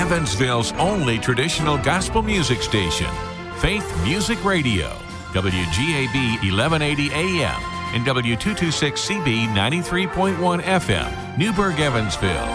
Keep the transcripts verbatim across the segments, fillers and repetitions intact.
Evansville's only traditional gospel music station, Faith Music Radio, W G A B eleven eighty A M and W two twenty-six C B ninety-three point one F M, Newburgh, Evansville.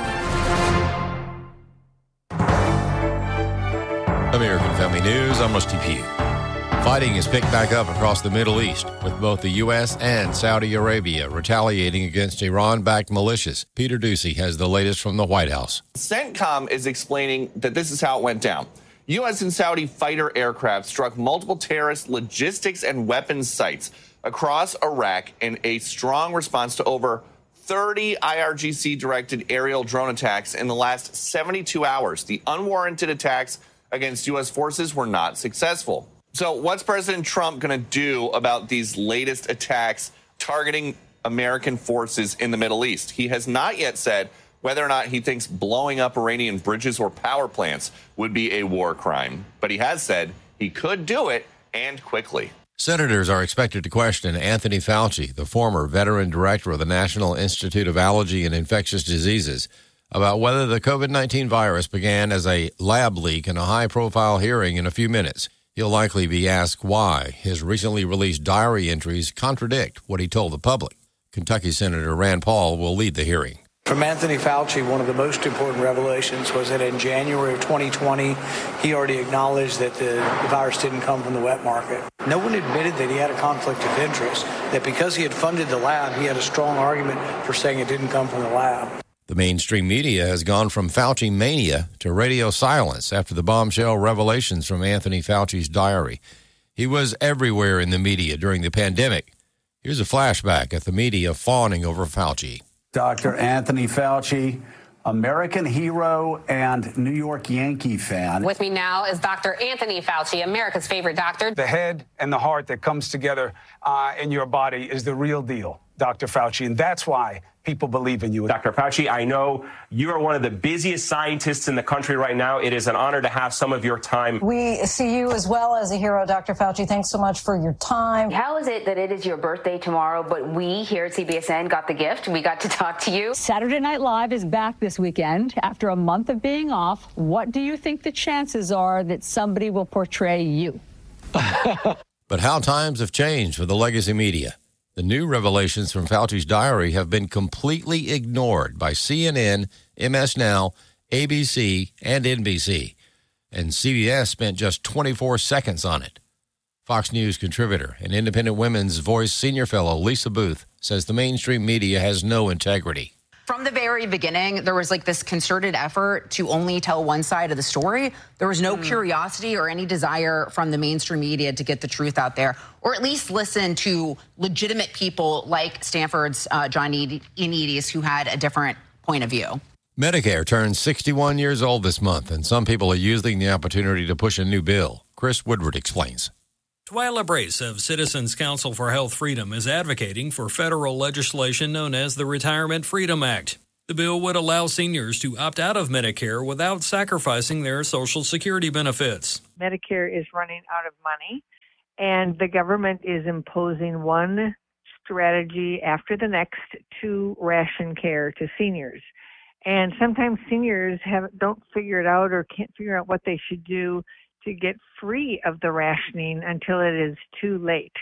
American Family News, I'm Rusty Pugh. Fighting is picked back up across the Middle East, with both the U S and Saudi Arabia retaliating against Iran-backed militias. Peter Ducey has the latest from the White House. CENTCOM is explaining that this is how it went down. U S and Saudi fighter aircraft struck multiple terrorist logistics and weapons sites across Iraq in a strong response to over thirty I R G C-directed aerial drone attacks in the last seventy-two hours. The unwarranted attacks against U S forces were not successful. So what's President Trump going to do about these latest attacks targeting American forces in the Middle East? He has not yet said whether or not he thinks blowing up Iranian bridges or power plants would be a war crime. But he has said he could do it, and quickly. Senators are expected to question Anthony Fauci, the former veteran director of the National Institute of Allergy and Infectious Diseases, about whether the COVID nineteen virus began as a lab leak in a high-profile hearing in a few minutes. He'll likely be asked why his recently released diary entries contradict what he told the public. Kentucky Senator Rand Paul will lead the hearing. From Anthony Fauci, one of the most important revelations was that in January of twenty twenty, he already acknowledged that the virus didn't come from the wet market. No one admitted that he had a conflict of interest, that because he had funded the lab, he had a strong argument for saying it didn't come from the lab. The mainstream media has gone from Fauci mania to radio silence after the bombshell revelations from Anthony Fauci's diary. He was everywhere in the media during the pandemic. Here's a flashback at the media fawning over Fauci. Doctor Anthony Fauci, American hero and New York Yankee fan. With me now is Doctor Anthony Fauci, America's favorite doctor. The head and the heart that comes together uh, in your body is the real deal, Doctor Fauci, and that's why people believe in you. Doctor Fauci, I know you are one of the busiest scientists in the country right now. It is an honor to have some of your time. We see you as well as a hero, Doctor Fauci. Thanks so much for your time. How is it that it is your birthday tomorrow, but we here at C B S N got the gift? We got to talk to you. Saturday Night Live is back this weekend. After a month of being off, what do you think the chances are that somebody will portray you? But how times have changed for the legacy media. The new revelations from Fauci's diary have been completely ignored by C N N, M S Now, A B C, and N B C. And C B S spent just twenty-four seconds on it. Fox News contributor and Independent Women's Voice senior fellow Lisa Booth says the mainstream media has no integrity. From the very beginning, there was like this concerted effort to only tell one side of the story. There was no mm. curiosity or any desire from the mainstream media to get the truth out there, or at least listen to legitimate people like Stanford's uh, John Ioannidis, who had a different point of view. Medicare turns sixty-one years old this month, and some people are using the opportunity to push a new bill. Chris Woodward explains. Twyla Brace of Citizens Council for Health Freedom is advocating for federal legislation known as the Retirement Freedom Act. The bill would allow seniors to opt out of Medicare without sacrificing their Social Security benefits. Medicare is running out of money, and the government is imposing one strategy after the next to ration care to seniors. And sometimes seniors have don't figure it out or can't figure out what they should do to get free of the rationing until it is too late.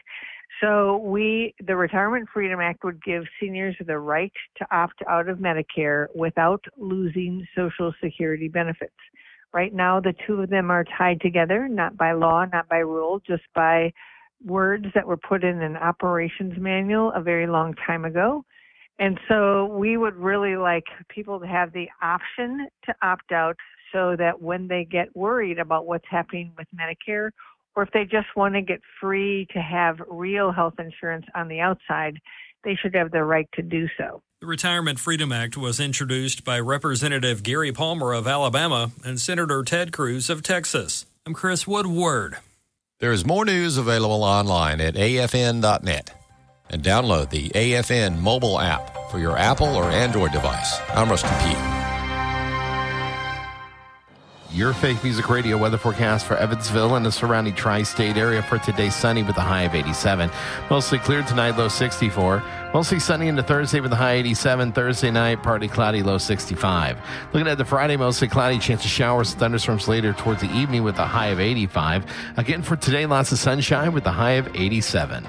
So we, the Retirement Freedom Act would give seniors the right to opt out of Medicare without losing Social Security benefits. Right now, the two of them are tied together, not by law, not by rule, just by words that were put in an operations manual a very long time ago. And so we would really like people to have the option to opt out so that when they get worried about what's happening with Medicare, or if they just want to get free to have real health insurance on the outside, they should have the right to do so. The Retirement Freedom Act was introduced by Representative Gary Palmer of Alabama and Senator Ted Cruz of Texas. I'm Chris Woodward. There is more news available online at A F N dot net. And download the A F N mobile app for your Apple or Android device. I'm Rusty Pugh. Your Faith Music Radio weather forecast for Evansville and the surrounding tri-state area for today. Sunny with a high of eighty-seven. Mostly clear tonight, low sixty-four. Mostly sunny into Thursday with a high eighty-seven. Thursday night, partly cloudy, low sixty-five. Looking at the Friday, mostly cloudy, chance of showers and thunderstorms later towards the evening with a high of eighty-five. Again, for today, lots of sunshine with a high of eighty-seven.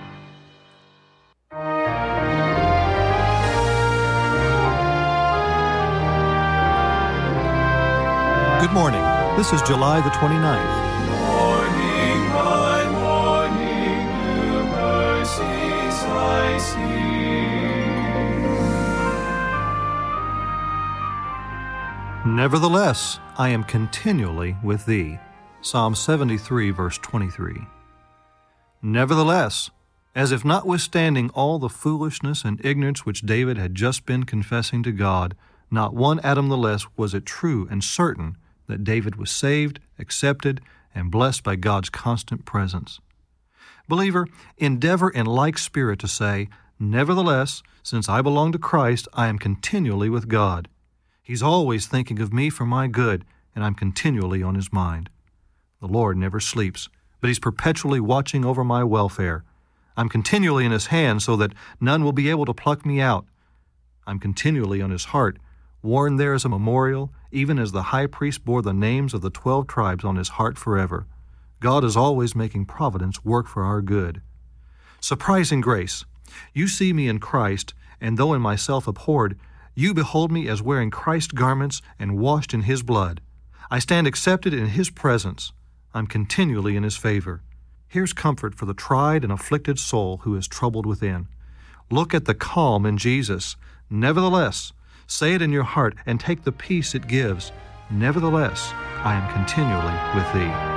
Good morning. This is July the twenty-ninth. Morning by morning, new mercies I see. Nevertheless, I am continually with thee. Psalm seventy-three, verse twenty-three. Nevertheless, as if notwithstanding all the foolishness and ignorance which David had just been confessing to God, not one atom the less was it true and certain that David was saved, accepted, and blessed by God's constant presence. Believer, endeavor in like spirit to say, nevertheless, since I belong to Christ, I am continually with God. He's always thinking of me for my good, and I'm continually on His mind. The Lord never sleeps, but He's perpetually watching over my welfare. I'm continually in His hand so that none will be able to pluck me out. I'm continually on His heart, worn there as a memorial, even as the high priest bore the names of the twelve tribes on his heart forever. God is always making providence work for our good. Surprising grace. You see me in Christ, and though in myself abhorred, you behold me as wearing Christ's garments and washed in His blood. I stand accepted in His presence. I'm continually in His favor. Here's comfort for the tried and afflicted soul who is troubled within. Look at the calm in Jesus. Nevertheless, say it in your heart and take the peace it gives. Nevertheless, I am continually with thee.